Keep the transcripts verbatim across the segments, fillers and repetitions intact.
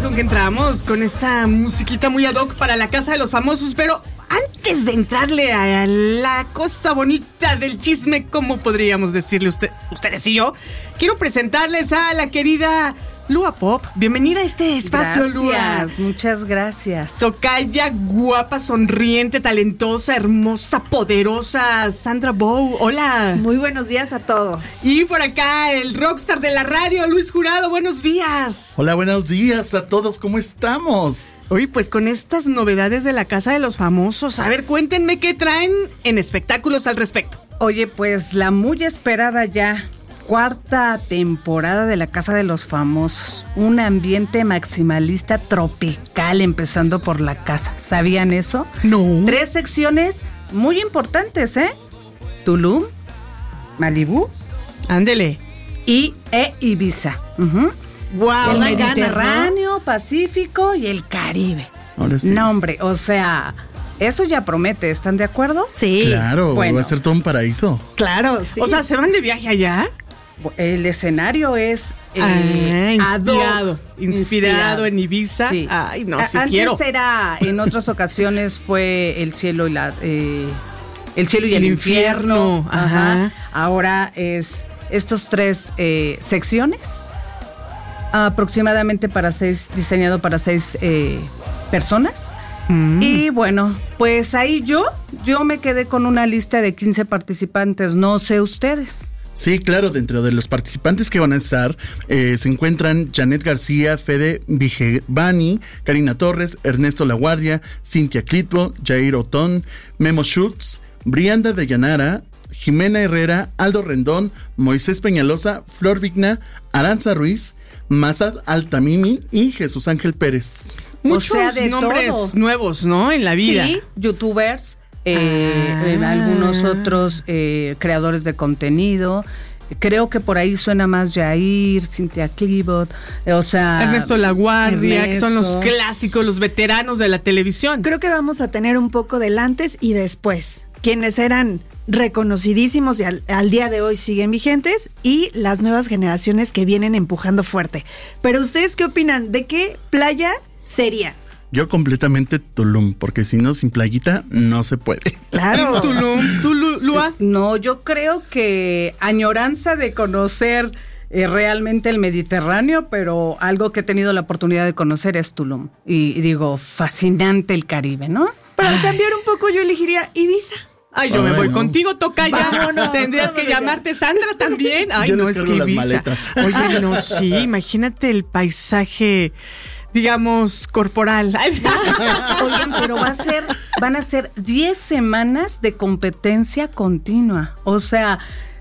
con qué entramos, con esta musiquita muy ad hoc para la Casa de los Famosos, pero antes de entrarle a la cosa bonita del chisme, ¿cómo podríamos decirle usted, ustedes y yo? Quiero presentarles a la querida Lua Pop. Bienvenida a este espacio, gracias, Lua. Muchas gracias. Tocaya, guapa, sonriente, talentosa, hermosa, poderosa, Sandra Bow. Hola. Muy buenos días a todos. Y por acá, el rockstar de la radio, Luis Jurado. Buenos días. Hola, buenos días a todos. ¿Cómo estamos? Oye, pues con estas novedades de la Casa de los Famosos, a ver, cuéntenme qué traen en espectáculos al respecto. Oye, pues la muy esperada ya cuarta temporada de la Casa de los Famosos. Un ambiente maximalista tropical, empezando por la casa. ¿Sabían eso? No. Tres secciones muy importantes, ¿eh? Tulum, Malibú. Ándele. Y e Ibiza. Uh-huh. Wow, el ganas, Mediterráneo, ¿no? Pacífico y el Caribe. Ahora sí. No, hombre, o sea, eso ya promete, ¿están de acuerdo? Sí. Claro, Bueno. va a ser todo un paraíso. Claro, sí. O sea, ¿se van de viaje allá? El escenario es eh, ah, inspirado, ad hoc, inspirado. Inspirado en Ibiza. Sí. Ay, no, si Antes quiero. era, en otras ocasiones fue el cielo y la eh, el cielo y el, El infierno. infierno, ajá. Ahora es estos tres eh, secciones, aproximadamente para seis, diseñado para seis eh, personas. Mm. Y bueno, pues ahí yo, yo me quedé con una lista de quince participantes, no sé ustedes. Sí, claro, dentro de los participantes que van a estar eh, se encuentran Janet García, Fede Vigevani, Karina Torres, Ernesto Laguardia, Cintia Clitbo, Jair Otón, Memo Schultz, Brianda de Llanara, Jimena Herrera, Aldo Rendón, Moisés Peñalosa, Flor Vigna, Aranza Ruiz, Mazad Altamimi y Jesús Ángel Pérez. Muchos O sea, de nombres todo. nuevos, ¿no? En la vida. Sí, youtubers, eh, Ah. eh, algunos otros eh, creadores de contenido. Creo que por ahí suena más Jair, Cintia Clitbo, o sea... Ernesto Laguardia, Ernesto. que son los clásicos, los veteranos de la televisión. Creo que vamos a tener un poco del antes y después. Quienes eran reconocidísimos y al, al día de hoy siguen vigentes, y las nuevas generaciones que vienen empujando fuerte. Pero ¿ustedes qué opinan? ¿De qué playa serían? Yo completamente Tulum, porque si no, sin playita no se puede. Claro. Tulum, ¿tú, Lu- Lua? No, yo creo que añoranza de conocer eh, realmente el Mediterráneo, pero algo que he tenido la oportunidad de conocer es Tulum. Y, y digo, fascinante el Caribe, ¿no? Para cambiar un poco, yo elegiría Ibiza. Ay, yo Ay, me voy no. contigo, Tocaya. Vámonos, Tendrías que vámonos ya. llamarte Sandra también. Ay, Yo no, les es cargo que las Ibiza. maletas. Oye, no, sí, imagínate el paisaje, digamos, corporal. Ay, Oigan, pero va a ser, van a ser diez semanas de competencia continua. O sea,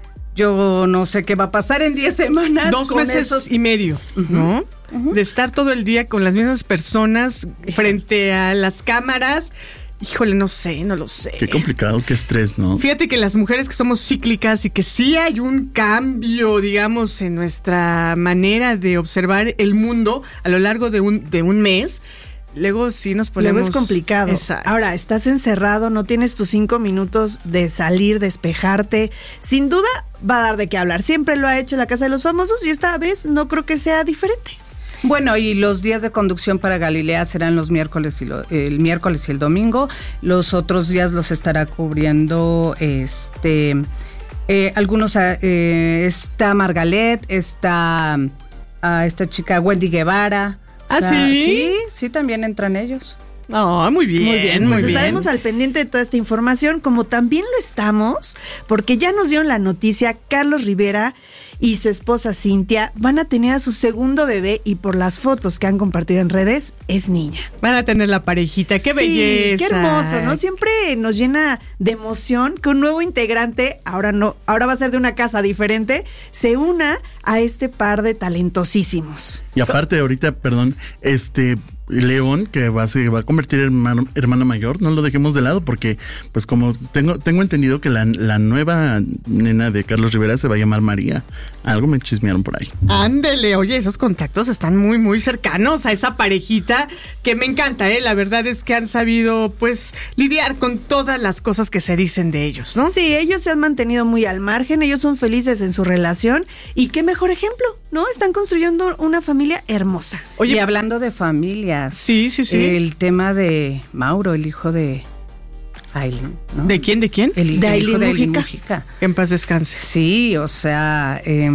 yo no sé qué va a pasar en diez semanas. Dos con meses esos... y medio, ¿no? De estar todo el día con las mismas personas frente a las cámaras. Híjole, no sé, no lo sé. Qué complicado, qué estrés, ¿no? Fíjate que las mujeres que somos cíclicas y que sí hay un cambio, digamos, en nuestra manera de observar el mundo a lo largo de un, de un mes, luego sí nos ponemos... Luego es complicado. Exacto. Ahora, estás encerrado, no tienes tus cinco minutos de salir, despejarte. Sin duda va a dar de qué hablar. Siempre lo ha hecho la Casa de los Famosos y esta vez no creo que sea diferente. Bueno, y los días de conducción para Galilea serán los miércoles y lo, el miércoles y el domingo. Los otros días los estará cubriendo este eh, algunos eh, está Margalet, está ah, esta chica Wendy Guevara. ¿Ah, O sea, sí? Sí, sí, también entran ellos. Ah, muy bien, Muy bien, muy pues bien. estaremos al pendiente de toda esta información, como también lo estamos, porque ya nos dieron la noticia, Carlos Rivera y su esposa Cintia van a tener a su segundo bebé y por las fotos que han compartido en redes, es niña. Van a tener la parejita, qué Sí, belleza. qué hermoso, ¿no? Siempre nos llena de emoción que un nuevo integrante, ahora no, ahora va a ser de una casa diferente, se una a este par de talentosísimos. Y aparte ahorita, perdón, este, León, que va, se va a convertir en hermano, hermano mayor, no lo dejemos de lado porque, pues como tengo tengo entendido que la, la nueva nena de Carlos Rivera se va a llamar María. Algo me chismearon por ahí. Ándele, oye, esos contactos están muy, muy cercanos a esa parejita que me encanta, ¿eh? La verdad es que han sabido, pues, lidiar con todas las cosas que se dicen de ellos, ¿no? Sí, ellos se han mantenido muy al margen, ellos son felices en su relación y qué mejor ejemplo, ¿no? Están construyendo una familia hermosa. Oye, y hablando de familias, sí, sí, sí. El tema de Mauro, el hijo de Ailín, ¿no? ¿De quién, de quién? El, de el Ailín hijo de Ailín Mujica. Mujica. Que en paz descanse. Sí, o sea, eh,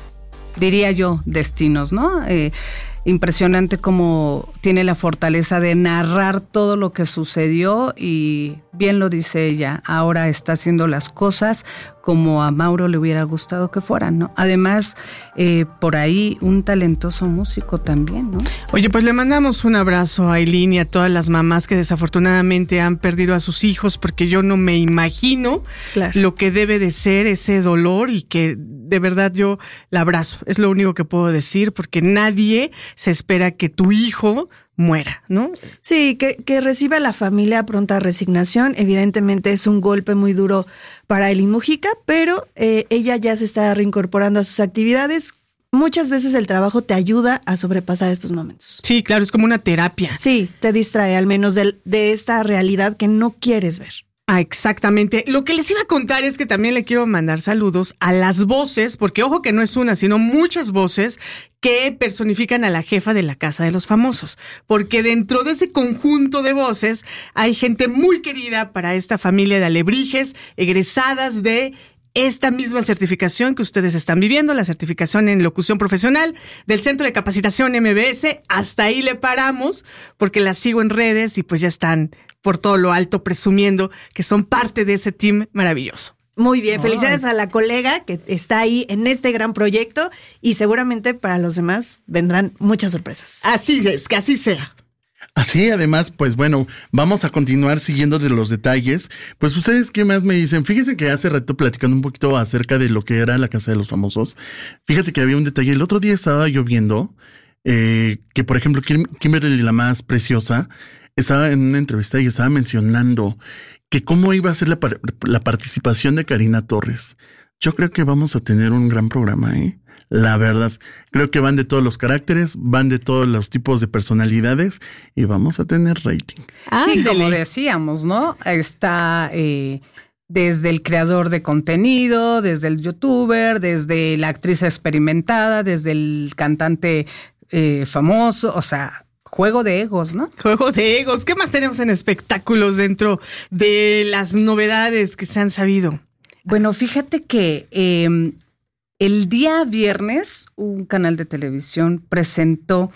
diría yo, destinos, ¿no? Eh, impresionante cómo tiene la fortaleza de narrar todo lo que sucedió y bien lo dice ella, ahora está haciendo las cosas como a Mauro le hubiera gustado que fueran, ¿no? Además, eh, por ahí un talentoso músico también, ¿no? Oye, pues le mandamos un abrazo a Ailín y a todas las mamás que desafortunadamente han perdido a sus hijos, porque yo no me imagino Claro. lo que debe de ser ese dolor y que de verdad yo la abrazo. Es lo único que puedo decir, porque nadie se espera que tu hijo muera, ¿no? Sí, que, que reciba la familia pronta resignación. Evidentemente es un golpe muy duro para Ailín Mujica, pero eh, ella ya se está reincorporando a sus actividades. Muchas veces el trabajo te ayuda a sobrepasar estos momentos. Sí, claro, es como una terapia. Sí, te distrae al menos de, de esta realidad que no quieres ver. Ah, exactamente. Lo que les iba a contar es que también le quiero mandar saludos a las voces, porque ojo que no es una, sino muchas voces que personifican a la jefa de la Casa de los Famosos, porque dentro de ese conjunto de voces hay gente muy querida para esta familia de alebrijes, egresadas de esta misma certificación que ustedes están viviendo, la certificación en locución profesional del Centro de Capacitación M B S. Hasta ahí le paramos porque las sigo en redes y pues ya están por todo lo alto presumiendo que son parte de ese team maravilloso. Muy bien, felicidades a la colega que está ahí en este gran proyecto y seguramente para los demás vendrán muchas sorpresas. Así es, que así sea. Así, además, pues bueno, vamos a continuar siguiendo de los detalles. Pues ustedes, ¿qué más me dicen? Fíjense que hace rato platicando un poquito acerca de lo que era la Casa de los Famosos. Fíjate que había un detalle. El otro día estaba yo viendo eh, que, por ejemplo, Kim- Kimberly, la más preciosa, estaba en una entrevista y estaba mencionando que cómo iba a ser la, par- la participación de Karina Torres. Yo creo que vamos a tener un gran programa, ¿eh? La verdad, creo que van de todos los caracteres, van de todos los tipos de personalidades y vamos a tener rating. Sí, como decíamos, ¿no? Está eh, desde el creador de contenido, desde el youtuber, desde la actriz experimentada, desde el cantante eh, famoso, o sea, juego de egos, ¿no? Juego de egos. ¿Qué más tenemos en espectáculos dentro de las novedades que se han sabido? Bueno, fíjate que eh, el día viernes un canal de televisión presentó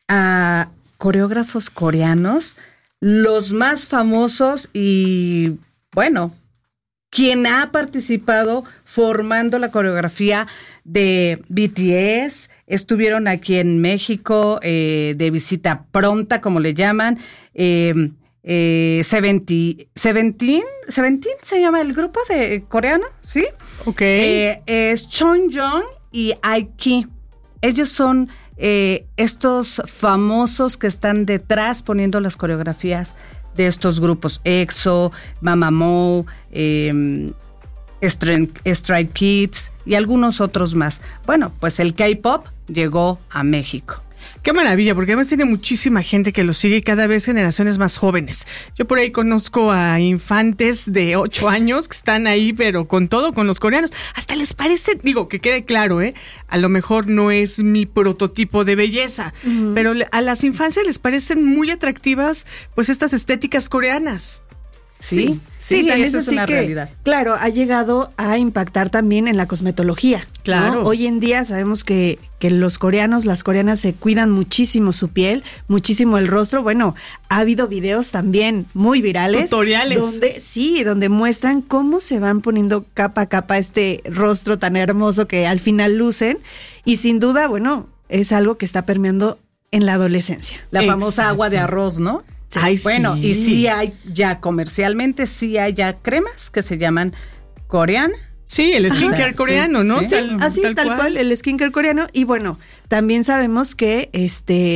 a coreógrafos coreanos, los más famosos y, bueno, quien ha participado formando la coreografía de B T S, estuvieron aquí en México eh, de visita pronta, como le llaman, eh, eh, Seventeen, Seventeen, Seventeen se llama el grupo de coreano, ¿sí? Ok. Eh, es Chonjong y Aiki. Ellos son eh, estos famosos que están detrás poniendo las coreografías de estos grupos, EXO, Mamamoo, eh, Stray, Stray Kids y algunos otros más. Bueno, pues el K-pop llegó a México. Qué maravilla, porque además tiene muchísima gente que lo sigue y cada vez generaciones más jóvenes. Yo por ahí conozco a infantes de ocho años que están ahí, pero con todo, con los coreanos. Hasta les parece, digo, que quede claro, ¿eh? A lo mejor no es mi prototipo de belleza, uh-huh. pero a las infancias les parecen muy atractivas, pues, estas estéticas coreanas. Sí, sí, sí, también eso es una que, realidad. Claro, ha llegado a impactar también en la cosmetología. Claro. ¿no? Hoy en día sabemos que, que los coreanos, las coreanas se cuidan muchísimo su piel, muchísimo el rostro. Bueno, ha habido videos también muy virales. Tutoriales. Donde, sí, donde muestran cómo se van poniendo capa a capa este rostro tan hermoso que al final lucen. Y sin duda, bueno, es algo que está permeando en la adolescencia. La Exacto. famosa agua de arroz, ¿no? Sí. Ay, bueno, sí. y sí hay ya comercialmente, sí hay ya cremas que se llaman coreana. Sí, el skincare sí, coreano, ¿no? sí. Sí, así tal, tal cual. cual, el skincare coreano. Y bueno, también sabemos que este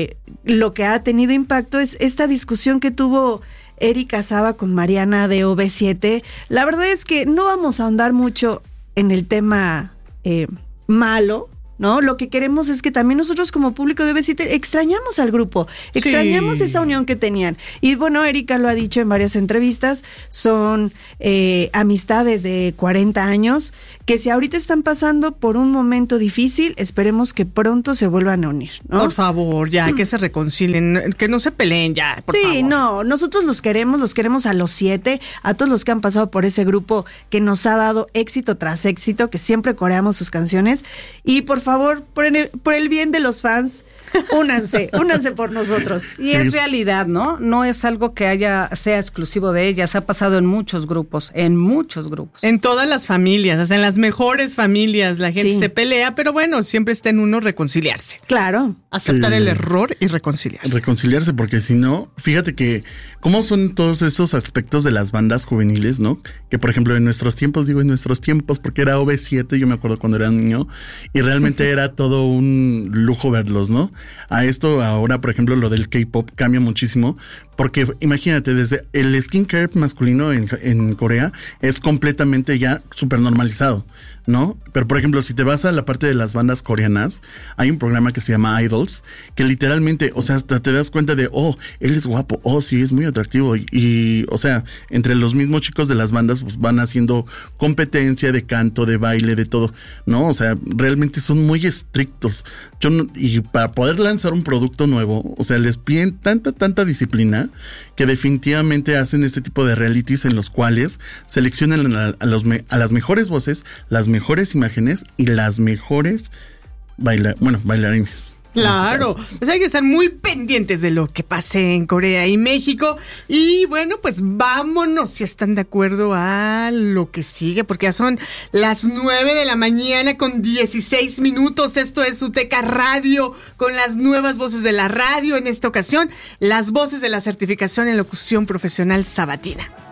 lo que ha tenido impacto es esta discusión que tuvo Erika Saba con Mariana de O V siete. La verdad es que no vamos a ahondar mucho en el tema eh, malo, ¿no? Lo que queremos es que también nosotros como público de O V siete extrañamos al grupo, extrañamos sí. esa unión que tenían. Y bueno, Erika lo ha dicho en varias entrevistas, son eh, amistades de cuarenta años, que si ahorita están pasando por un momento difícil, esperemos que pronto se vuelvan a unir, ¿no? Por favor, ya, que se reconcilien, que no se peleen ya, por sí, favor. Sí, no, nosotros los queremos, los queremos a los siete, a todos los que han pasado por ese grupo que nos ha dado éxito tras éxito, que siempre coreamos sus canciones, y por favor, por el, por el bien de los fans, únanse, únanse por nosotros. Y es realidad, ¿no? No es algo que haya sea exclusivo de ellas, ha pasado en muchos grupos, en muchos grupos. En todas las familias, o sea, en las mejores familias la gente sí. se pelea, pero bueno, siempre está en uno reconciliarse. Claro. Aceptar el, el error y reconciliarse. Reconciliarse, porque si no, fíjate que cómo son todos esos aspectos de las bandas juveniles, ¿no? Que por ejemplo en nuestros tiempos, digo en nuestros tiempos, porque era O V siete, yo me acuerdo cuando era niño, y realmente era todo un lujo verlos, ¿no? A esto ahora, por ejemplo, lo del K-pop cambia muchísimo, porque imagínate, desde el skincare masculino en, en Corea es completamente ya súper normalizado, ¿no? Pero por ejemplo, si te vas a la parte de las bandas coreanas, hay un programa que se llama Idols, que literalmente, o sea, hasta te das cuenta de, oh, él es guapo, oh, sí, es muy atractivo, y, y o sea, entre los mismos chicos de las bandas, pues van haciendo competencia de canto, de baile, de todo, ¿no? O sea, realmente son muy estrictos. Yo no, y para poder lanzar un producto nuevo, o sea, les piden tanta, tanta disciplina que definitivamente hacen este tipo de realities en los cuales seleccionan a, a, los me, a las mejores voces, las mejores imágenes y las mejores baila, bueno, bailarines. Claro, pues hay que estar muy pendientes de lo que pase en Corea y México. Y bueno, pues vámonos, si están de acuerdo, a lo que sigue, porque ya son las nueve de la mañana con dieciséis minutos. Esto es UTECA Radio, con las nuevas voces de la radio. En esta ocasión, las voces de la certificación en locución profesional sabatina.